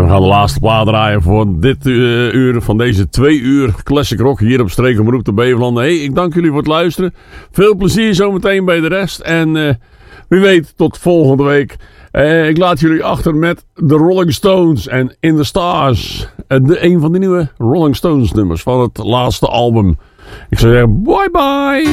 gaan de laatste plaat draaien voor dit uur, van deze 2 uur classic rock hier op Streekomroep de Beverlanden. Hey, ik dank jullie voor het luisteren. Veel plezier zometeen bij de rest. En wie weet, tot volgende week. Ik laat jullie achter met de Rolling Stones en In the Stars. Een van de nieuwe Rolling Stones nummers van het laatste album. Ik zou zeggen, bye bye!